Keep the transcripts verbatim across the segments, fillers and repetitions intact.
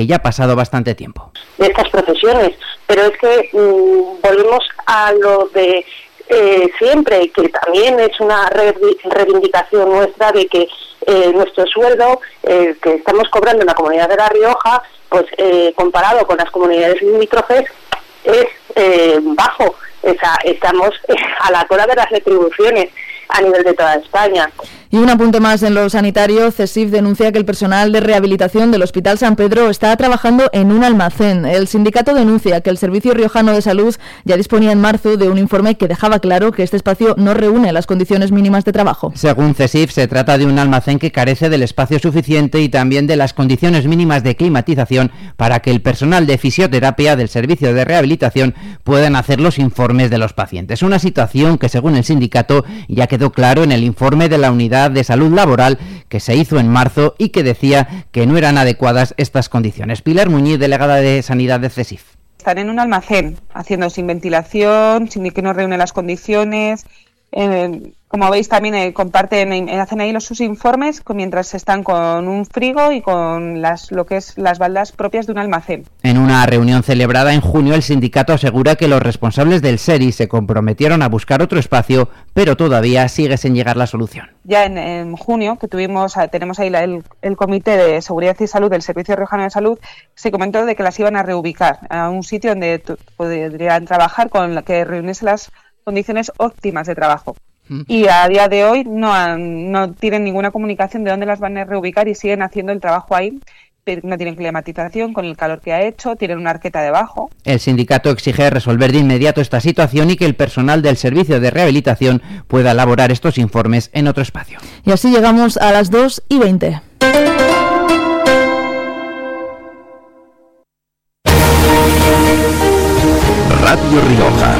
ya ha pasado bastante tiempo. De estas profesiones, pero es que mmm, volvemos a lo de eh, siempre, que también es una reivindicación nuestra de que eh, nuestro sueldo eh, que estamos cobrando en la Comunidad de La Rioja, pues eh, comparado con las comunidades limítrofes, es eh, bajo. O sea, estamos a la cola de las retribuciones a nivel de toda España. Y un apunte más en lo sanitario, CESIF denuncia que el personal de rehabilitación del Hospital San Pedro está trabajando en un almacén. El sindicato denuncia que el Servicio Riojano de Salud ya disponía en marzo de un informe que dejaba claro que este espacio no reúne las condiciones mínimas de trabajo. Según CESIF, se trata de un almacén que carece del espacio suficiente y también de las condiciones mínimas de climatización para que el personal de fisioterapia del servicio de rehabilitación puedan hacer los informes de los pacientes. Una situación que, según el sindicato, ya quedó claro en el informe de la unidad de salud laboral que se hizo en marzo y que decía que no eran adecuadas estas condiciones. Pilar Muñiz, delegada de Sanidad de CESIF. Están en un almacén, haciendo sin ventilación, sin que no reúne las condiciones. Eh, como veis, también eh, comparten, eh, hacen ahí los, sus informes mientras están con un frigo y con las, lo que es las baldas propias de un almacén. En una reunión celebrada en junio, el sindicato asegura que los responsables del SERI se comprometieron a buscar otro espacio, pero todavía sigue sin llegar la solución. Ya en, en junio, que tuvimos, tenemos ahí la, el, el Comité de Seguridad y Salud del Servicio Riojano de Salud, se comentó de que las iban a reubicar a un sitio donde t- podrían trabajar con la que reuniese las condiciones óptimas de trabajo. Y a día de hoy no, han, no tienen ninguna comunicación de dónde las van a reubicar y siguen haciendo el trabajo ahí. No tienen climatización con el calor que ha hecho, tienen una arqueta debajo. El sindicato exige resolver de inmediato esta situación y que el personal del servicio de rehabilitación pueda elaborar estos informes en otro espacio. Y así llegamos a las dos y veinte. Radio Rioja.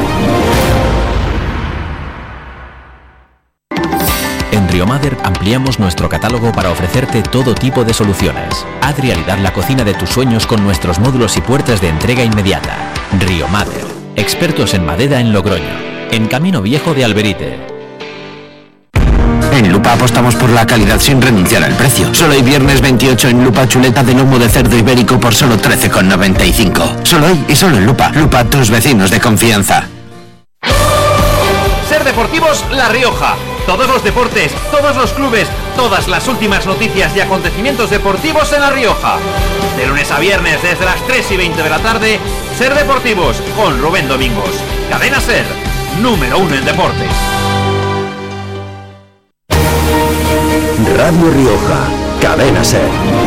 En Riomader ampliamos nuestro catálogo para ofrecerte todo tipo de soluciones. Haz realidad la cocina de tus sueños con nuestros módulos y puertas de entrega inmediata. Riomader, expertos en madera en Logroño, en Camino Viejo de Alberite. En Lupa apostamos por la calidad sin renunciar al precio. Solo hoy viernes veintiocho en Lupa chuleta de lomo de cerdo ibérico por solo trece con noventa y cinco. Solo hoy y solo en Lupa. Lupa, tus vecinos de confianza. Ser Deportivos La Rioja. Todos los deportes, todos los clubes, todas las últimas noticias y acontecimientos deportivos en La Rioja. De lunes a viernes desde las tres y veinte de la tarde, Ser Deportivos con Rubén Domingos. Cadena Ser, número uno en deportes. Radio Rioja, Cadena Ser.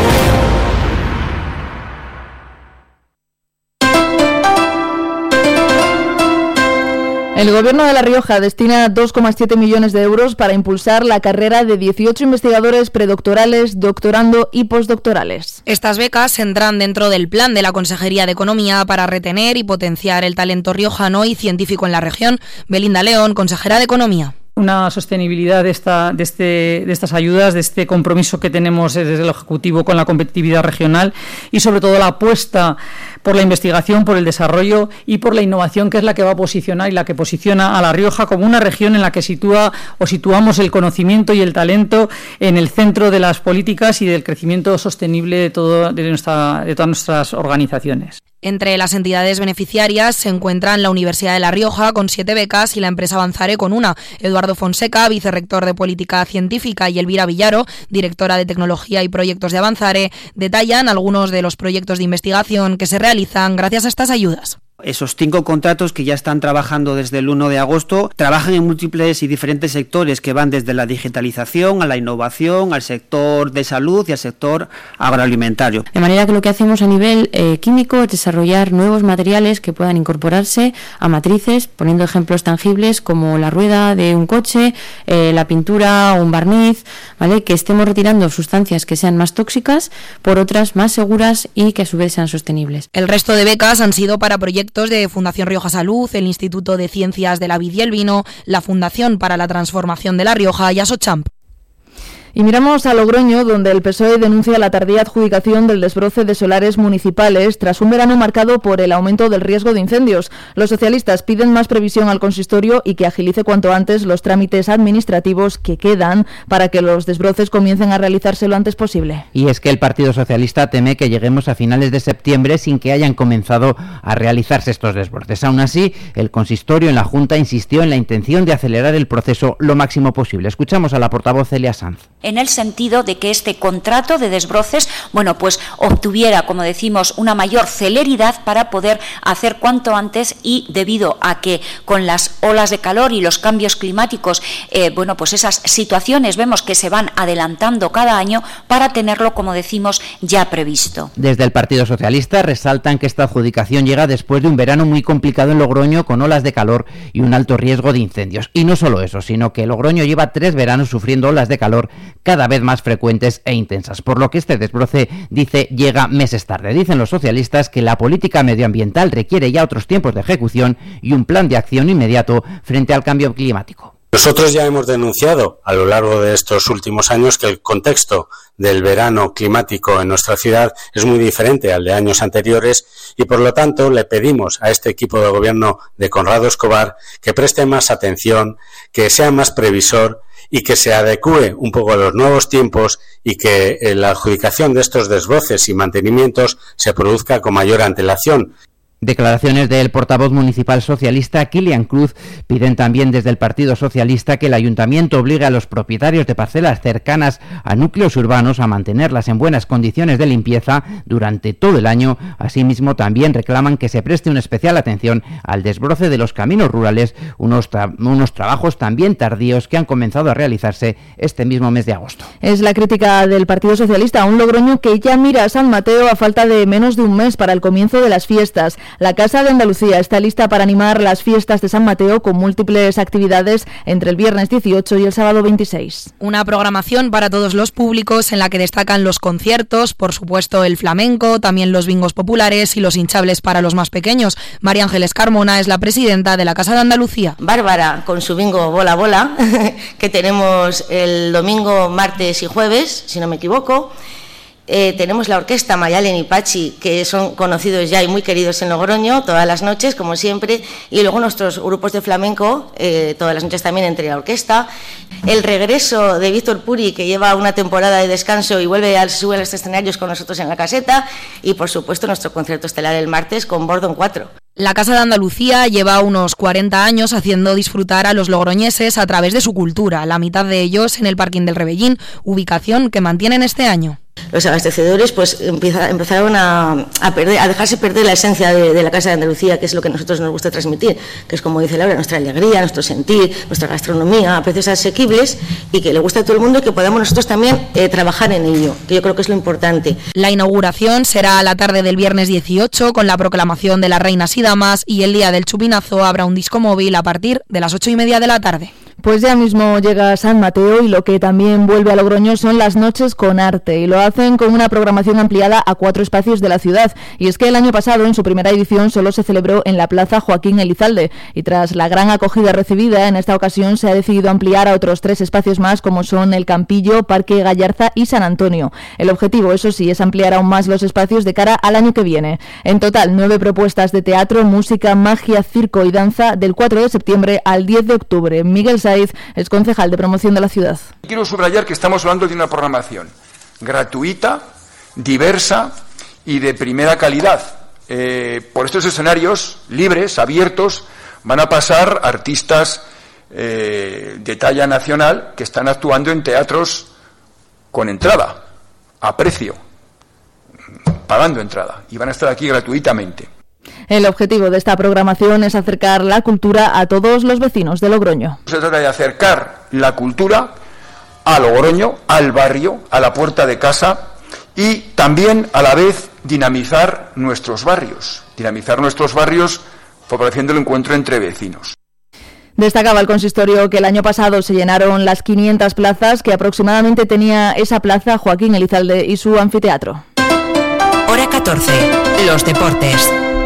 El Gobierno de La Rioja destina dos coma siete millones de euros para impulsar la carrera de dieciocho investigadores predoctorales, doctorando y postdoctorales. Estas becas entran dentro del plan de la Consejería de Economía para retener y potenciar el talento riojano y científico en la región. Belinda León, consejera de Economía. Una sostenibilidad de, esta, de, este, de estas ayudas, de este compromiso que tenemos desde el Ejecutivo con la competitividad regional y sobre todo la apuesta por la investigación, por el desarrollo y por la innovación, que es la que va a posicionar y la que posiciona a La Rioja como una región en la que sitúa o situamos el conocimiento y el talento en el centro de las políticas y del crecimiento sostenible de, todo, de, nuestra, de todas nuestras organizaciones. Entre las entidades beneficiarias se encuentran la Universidad de La Rioja con siete becas y la empresa Avanzare con una. Eduardo Fonseca, vicerrector de Política Científica, y Elvira Villaro, directora de Tecnología y Proyectos de Avanzare, detallan algunos de los proyectos de investigación que se realizan gracias a estas ayudas. Esos cinco contratos que ya están trabajando desde el uno de agosto trabajan en múltiples y diferentes sectores que van desde la digitalización a la innovación, al sector de salud y al sector agroalimentario. De manera que lo que hacemos a nivel eh, químico es desarrollar nuevos materiales que puedan incorporarse a matrices, poniendo ejemplos tangibles como la rueda de un coche, eh, la pintura o un barniz, ¿vale? Que estemos retirando sustancias que sean más tóxicas por otras más seguras y que a su vez sean sostenibles. El resto de becas han sido para proyectos de Fundación Rioja Salud, el Instituto de Ciencias de la Vid y el Vino, la Fundación para la Transformación de La Rioja y Asochamp. Y miramos a Logroño, donde el P S O E denuncia la tardía adjudicación del desbroce de solares municipales tras un verano marcado por el aumento del riesgo de incendios. Los socialistas piden más previsión al consistorio y que agilice cuanto antes los trámites administrativos que quedan para que los desbroces comiencen a realizarse lo antes posible. Y es que el Partido Socialista teme que lleguemos a finales de septiembre sin que hayan comenzado a realizarse estos desbroces. Aún así, el consistorio en la Junta insistió en la intención de acelerar el proceso lo máximo posible. Escuchamos a la portavoz Celia Sanz. En el sentido de que este contrato de desbroces, bueno, pues obtuviera, como decimos, una mayor celeridad para poder hacer cuanto antes y debido a que con las olas de calor y los cambios climáticos, eh, bueno, pues esas situaciones vemos que se van adelantando cada año para tenerlo, como decimos, ya previsto. Desde el Partido Socialista resaltan que esta adjudicación llega después de un verano muy complicado en Logroño con olas de calor y un alto riesgo de incendios. Y no solo eso, sino que Logroño lleva tres veranos sufriendo olas de calor cada vez más frecuentes e intensas, por lo que este desbroce, dice, llega meses tarde. Dicen los socialistas que la política medioambiental requiere ya otros tiempos de ejecución y un plan de acción inmediato frente al cambio climático. Nosotros ya hemos denunciado a lo largo de estos últimos años que el contexto del verano climático en nuestra ciudad es muy diferente al de años anteriores y por lo tanto le pedimos a este equipo de gobierno de Conrado Escobar que preste más atención, que sea más previsor y que se adecúe un poco a los nuevos tiempos y que la adjudicación de estos desbroces y mantenimientos se produzca con mayor antelación. Declaraciones del portavoz municipal socialista Kilian Cruz. Piden también desde el Partido Socialista que el Ayuntamiento obligue a los propietarios de parcelas cercanas a núcleos urbanos a mantenerlas en buenas condiciones de limpieza durante todo el año. Asimismo, también reclaman que se preste una especial atención al desbroce de los caminos rurales, unos, tra- unos trabajos también tardíos que han comenzado a realizarse este mismo mes de agosto. Es la crítica del Partido Socialista a un Logroño que ya mira a San Mateo a falta de menos de un mes para el comienzo de las fiestas. La Casa de Andalucía está lista para animar las fiestas de San Mateo con múltiples actividades entre el viernes dieciocho y el sábado veintiséis. Una programación para todos los públicos en la que destacan los conciertos, por supuesto el flamenco, también los bingos populares y los hinchables para los más pequeños. María Ángeles Carmona es la presidenta de la Casa de Andalucía. Bárbara con su bingo bola bola, que tenemos el domingo, martes y jueves, si no me equivoco. Eh, tenemos la orquesta Mayalen y Pachi, que son conocidos ya y muy queridos en Logroño, todas las noches, como siempre, y luego nuestros grupos de flamenco, eh, todas las noches también entre la orquesta. El regreso de Víctor Puri, que lleva una temporada de descanso y vuelve a subir a los escenarios con nosotros en la caseta, y por supuesto nuestro concierto estelar el martes con Bordon cuatro. La Casa de Andalucía lleva unos cuarenta años haciendo disfrutar a los logroñeses a través de su cultura, la mitad de ellos en el Parking del Rebellín, ubicación que mantienen este año. Los abastecedores pues empieza, empezaron a, a, perder, a dejarse perder la esencia de, de la Casa de Andalucía, que es lo que a nosotros nos gusta transmitir, que es, como dice Laura, nuestra alegría, nuestro sentir, nuestra gastronomía, a precios asequibles y que le gusta a todo el mundo y que podamos nosotros también eh, trabajar en ello, que yo creo que es lo importante. La inauguración será a la tarde del viernes dieciocho con la proclamación de las reinas y damas y el día del chupinazo habrá un disco móvil a partir de las ocho y media de la tarde. Pues ya mismo llega San Mateo y lo que también vuelve a Logroño son las noches con arte y lo hacen con una programación ampliada a cuatro espacios de la ciudad. Y es que el año pasado, en su primera edición, solo se celebró en la Plaza Joaquín Elizalde y tras la gran acogida recibida, en esta ocasión se ha decidido ampliar a otros tres espacios más como son el Campillo, Parque Gallarza y San Antonio. El objetivo, eso sí, es ampliar aún más los espacios de cara al año que viene. En total, nueve propuestas de teatro, música, magia, circo y danza del cuatro de septiembre al diez de octubre. Miguel Saiz es concejal de promoción de la ciudad. Quiero subrayar que estamos hablando de una programación gratuita, diversa y de primera calidad. Eh, por estos escenarios libres, abiertos, van a pasar artistas eh, de talla nacional que están actuando en teatros con entrada, a precio, pagando entrada, y van a estar aquí gratuitamente. El objetivo de esta programación es acercar la cultura a todos los vecinos de Logroño. Se trata de acercar la cultura a Logroño, al barrio, a la puerta de casa y también a la vez dinamizar nuestros barrios, dinamizar nuestros barrios favoreciendo el encuentro entre vecinos. Destacaba el consistorio que el año pasado se llenaron las quinientas plazas que aproximadamente tenía esa plaza Joaquín Elizalde y su anfiteatro. Hora catorce. Los deportes.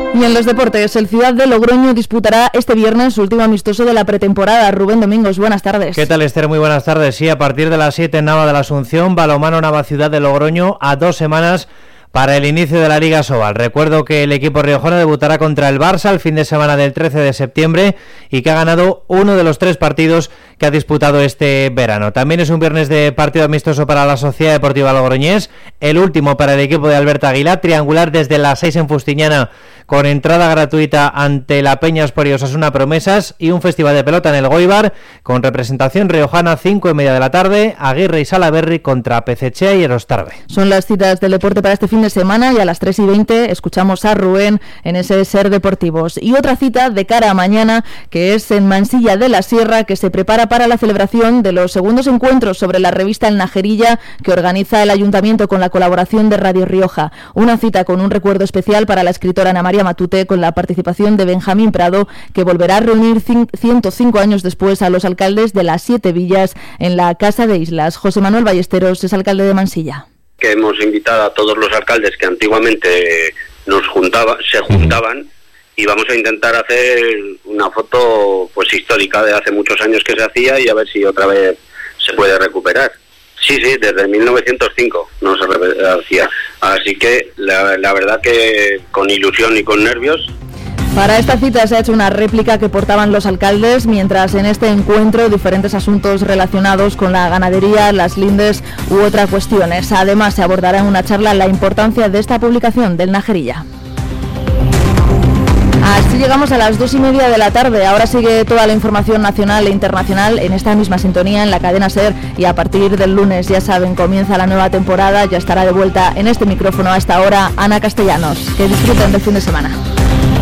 Y en los deportes, el Ciudad de Logroño disputará este viernes su último amistoso de la pretemporada. Rubén Domingos, buenas tardes. ¿Qué tal, Esther? Muy buenas tardes. Sí, a partir de las siete en Nava de la Asunción, balonmano Nava Ciudad de Logroño, a dos semanas para el inicio de la Liga Sobal. Recuerdo que el equipo riojano debutará contra el Barça el fin de semana del trece de septiembre y que ha ganado uno de los tres partidos que ha disputado este verano. También es un viernes de partido amistoso para la Sociedad Deportiva Logroñés, el último para el equipo de Alberto Aguilar, triangular desde las seis en Fustiñana, con entrada gratuita ante la Peña Sport y Osasuna Promesas, y un festival de pelota en el Goibar con representación riojana, cinco y media de la tarde, Aguirre y Salaberry contra Pecechea y Erostarbe. Son las citas del deporte para este fin de semana, y a las tres y veinte escuchamos a Rubén en ese Ser Deportivos. Y otra cita de cara a mañana, que es en Mansilla de la Sierra, que se prepara para la celebración de los segundos encuentros sobre la revista El Najerilla, que organiza el Ayuntamiento con la colaboración de Radio Rioja. Una cita con un recuerdo especial para la escritora Ana María Matute, con la participación de Benjamín Prado, que volverá a reunir ciento cinco años después a los alcaldes de las siete villas en la Casa de Islas. José Manuel Ballesteros es alcalde de Mansilla. Que hemos invitado a todos los alcaldes que antiguamente nos juntaba, se juntaban, y vamos a intentar hacer una foto pues histórica de hace muchos años que se hacía, y a ver si otra vez se puede recuperar. Sí, sí, desde mil novecientos cinco no se hacía, así que la, la verdad que con ilusión y con nervios. Para esta cita se ha hecho una réplica que portaban los alcaldes, mientras en este encuentro diferentes asuntos relacionados con la ganadería, las lindes u otras cuestiones. Además, se abordará en una charla la importancia de esta publicación del Najerilla. Así llegamos a las dos y media de la tarde. Ahora sigue toda la información nacional e internacional en esta misma sintonía en la cadena SER, y a partir del lunes, ya saben, comienza la nueva temporada. Ya estará de vuelta en este micrófono a esta hora Ana Castellanos. Que disfruten del fin de semana.